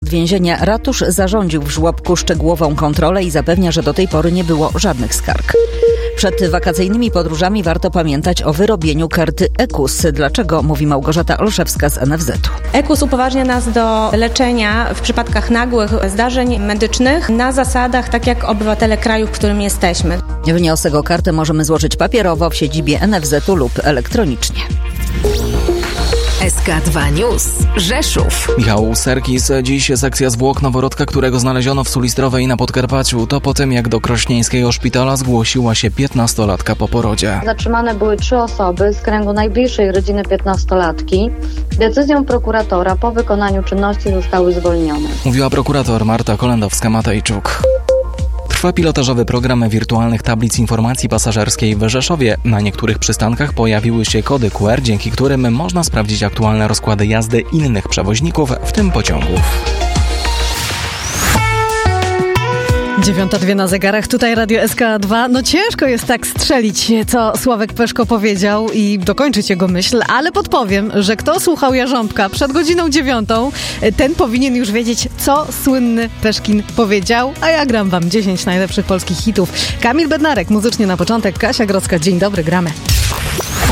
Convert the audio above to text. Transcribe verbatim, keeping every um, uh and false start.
więzienia ratusz zarządził w żłobku szczegółową kontrolę i zapewnia, że do tej pory nie było żadnych skarg. Przed wakacyjnymi podróżami warto pamiętać o wyrobieniu karty E K U S. Dlaczego? Mówi Małgorzata Olszewska z N F Z-u. E K U S upoważnia nas do leczenia w przypadkach nagłych zdarzeń medycznych na zasadach, tak jak obywatele kraju, w którym jesteśmy. Wniosek o kartę możemy złożyć papierowo w siedzibie N F Z-u lub elektronicznie. S K dwa News. Rzeszów. Michał Serkis. Dziś sekcja zwłok noworodka, którego znaleziono w Sulizdrowej na Podkarpaciu. To po tym, jak do krośnieńskiego szpitala zgłosiła się piętnastolatka po porodzie. Zatrzymane były trzy osoby z kręgu najbliższej rodziny piętnastolatki. Decyzją prokuratora po wykonaniu czynności zostały zwolnione. Mówiła prokurator Marta Kolendowska-Matejczuk. Trwa pilotażowy program wirtualnych tablic informacji pasażerskiej w Rzeszowie. Na niektórych przystankach pojawiły się kody Q R, dzięki którym można sprawdzić aktualne rozkłady jazdy innych przewoźników, w tym pociągów. Dziewiąta dwie na zegarach, tutaj Radio S K dwa. No ciężko jest tak strzelić, co Sławek Peszko powiedział i dokończyć jego myśl, ale podpowiem, że kto słuchał Jarząbka przed godziną dziewiątą, ten powinien już wiedzieć, co słynny Peszkin powiedział, a ja gram wam dziesięć najlepszych polskich hitów. Kamil Bednarek, muzycznie na początek, Kasia Grodzka. Dzień dobry, gramy.